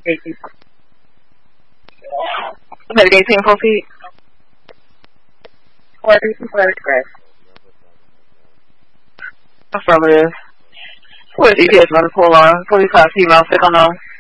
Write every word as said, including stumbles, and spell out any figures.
Maybe eighteen, four feet. What is the first grade? Affirmative. What is E T S on the pull on? forty-five female, second on.